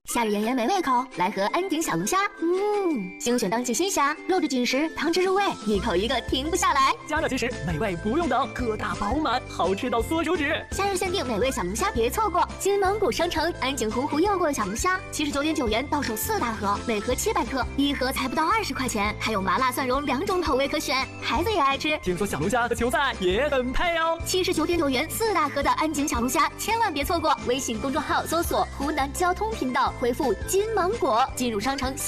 夏日炎炎没胃口，来盒安井小龙虾。精选当季鲜虾，肉质紧实，汤汁入味，一口一个停不下来。 加热即食，美味不用等，个大饱满，好吃到缩手指。 夏日限定美味小龙虾，别错过！金芒谷商城安井洪湖诱惑小龙虾，79.9元到手4大盒，每盒700克，一盒才不到20块钱，还有麻辣蒜蓉2种口味可选，孩子也爱吃。 听说小龙虾和球赛也很配哦。 79.9元4大盒的安井小龙虾，千万别错过！微信公众号搜索湖南交通频道，回复金芒果进入商城。